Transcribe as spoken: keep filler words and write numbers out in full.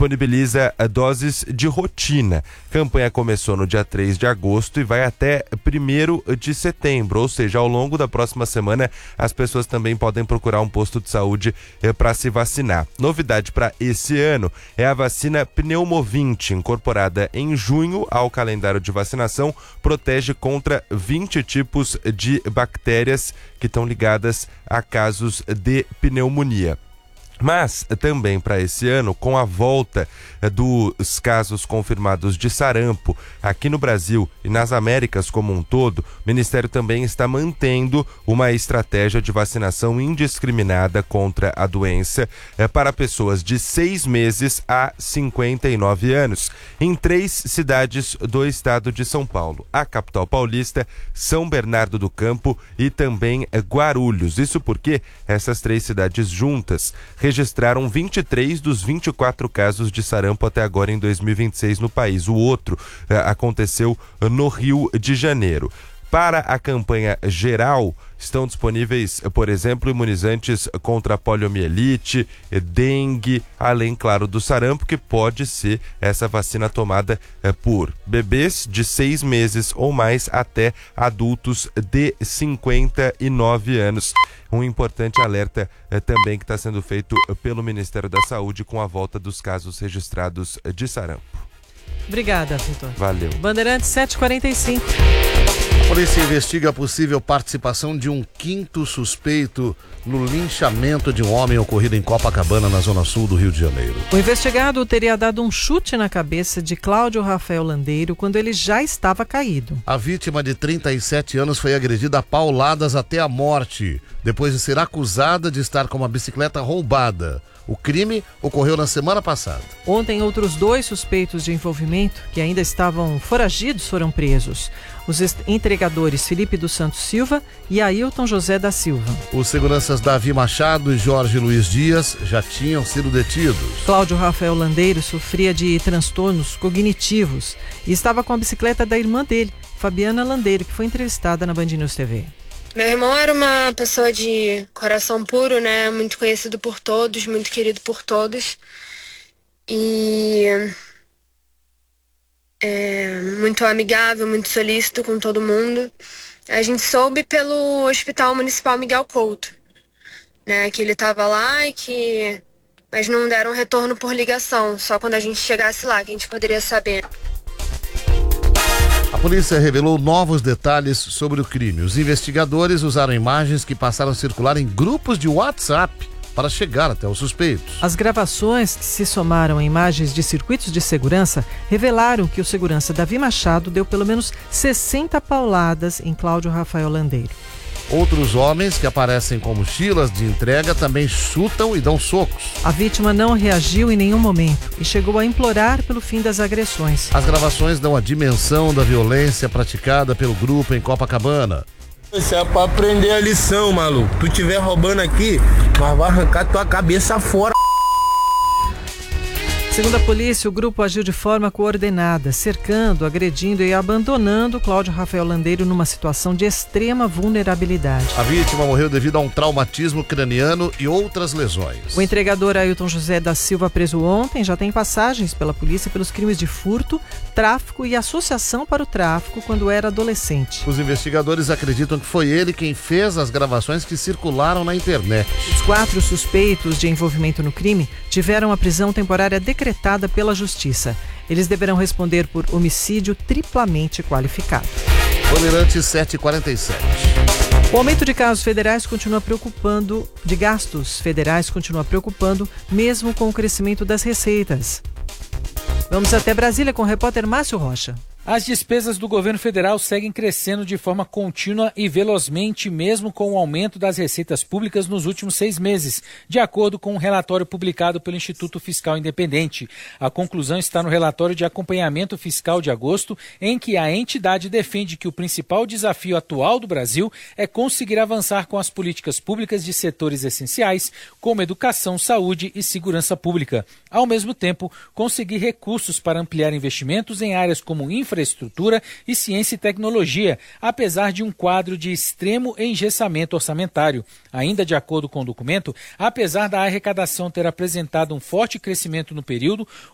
disponibiliza doses de rotina. A campanha começou no dia três de agosto e vai até primeiro de setembro, ou seja, ao longo da próxima semana as pessoas também podem procurar um posto de saúde eh, para se vacinar. Novidade para esse ano é a vacina Pneumovinte, incorporada em junho ao calendário de vacinação, protege contra vinte tipos de bactérias que estão ligadas a casos de pneumonia. Mas também para esse ano, com a volta dos casos confirmados de sarampo aqui no Brasil e nas Américas como um todo, o Ministério também está mantendo uma estratégia de vacinação indiscriminada contra a doença eh, para pessoas de seis meses a cinquenta e nove anos, em três cidades do estado de São Paulo, a capital paulista, São Bernardo do Campo e também eh, Guarulhos. Isso porque essas três cidades juntas registraram vinte e três dos vinte e quatro casos de sarampo até agora em dois mil e vinte e seis no país. O outro eh, aconteceu no Rio de Janeiro. Para a campanha geral, estão disponíveis, por exemplo, imunizantes contra a poliomielite, dengue, além, claro, do sarampo, que pode ser essa vacina tomada eh, por bebês de seis meses ou mais até adultos de cinquenta e nove anos. Um importante alerta eh, também que está sendo feito pelo Ministério da Saúde com a volta dos casos registrados de sarampo. Obrigada, Vitor. Valeu. Bandeirantes sete e quarenta e cinco. A polícia investiga a possível participação de um quinto suspeito no linchamento de um homem ocorrido em Copacabana, na zona sul do Rio de Janeiro. O investigado teria dado um chute na cabeça de Cláudio Rafael Landeiro quando ele já estava caído. A vítima de trinta e sete anos foi agredida a pauladas até a morte, depois de ser acusada de estar com uma bicicleta roubada. O crime ocorreu na semana passada. Ontem, outros dois suspeitos de envolvimento, que ainda estavam foragidos, foram presos. Os entregadores Felipe dos Santos Silva e Ailton José da Silva. Os seguranças Davi Machado e Jorge Luiz Dias já tinham sido detidos. Cláudio Rafael Landeiro sofria de transtornos cognitivos e estava com a bicicleta da irmã dele, Fabiana Landeiro, que foi entrevistada na Band News T V. Meu irmão era uma pessoa de coração puro, né? Muito conhecido por todos, muito querido por todos. E é, muito amigável, muito solícito com todo mundo. A gente soube pelo Hospital Municipal Miguel Couto, né? Que ele estava lá e que... Mas não deram retorno por ligação, só quando a gente chegasse lá que a gente poderia saber. A polícia revelou novos detalhes sobre o crime. Os investigadores usaram imagens que passaram a circular em grupos de WhatsApp para chegar até os suspeitos. As gravações, que se somaram a imagens de circuitos de segurança, revelaram que o segurança Davi Machado deu pelo menos sessenta pauladas em Cláudio Rafael Landeiro. Outros homens que aparecem com mochilas de entrega também chutam e dão socos. A vítima não reagiu em nenhum momento e chegou a implorar pelo fim das agressões. As gravações dão a dimensão da violência praticada pelo grupo em Copacabana. Isso é pra aprender a lição, maluco. Tu tiver roubando aqui, mas vai arrancar tua cabeça fora. Segundo a polícia, o grupo agiu de forma coordenada, cercando, agredindo e abandonando Cláudio Rafael Landeiro numa situação de extrema vulnerabilidade. A vítima morreu devido a um traumatismo craniano e outras lesões. O entregador Ailton José da Silva, preso ontem, já tem passagens pela polícia pelos crimes de furto, tráfico e associação para o tráfico quando era adolescente. Os investigadores acreditam que foi ele quem fez as gravações que circularam na internet. Os quatro suspeitos de envolvimento no crime tiveram a prisão temporária decretada decretada pela Justiça. Eles deverão responder por homicídio triplamente qualificado. Bandeirantes sete e quarenta e sete. O aumento de casos federais continua preocupando, de gastos federais continua preocupando, mesmo com o crescimento das receitas. Vamos até Brasília com o repórter Márcio Rocha. As despesas do governo federal seguem crescendo de forma contínua e velozmente, mesmo com o aumento das receitas públicas nos últimos seis meses, de acordo com um relatório publicado pelo Instituto Fiscal Independente. A conclusão está no relatório de acompanhamento fiscal de agosto, em que a entidade defende que o principal desafio atual do Brasil é conseguir avançar com as políticas públicas de setores essenciais, como educação, saúde e segurança pública. Ao mesmo tempo, conseguir recursos para ampliar investimentos em áreas como infraestrutura, infraestrutura e ciência e tecnologia, apesar de um quadro de extremo engessamento orçamentário. Ainda de acordo com o documento, apesar da arrecadação ter apresentado um forte crescimento no período,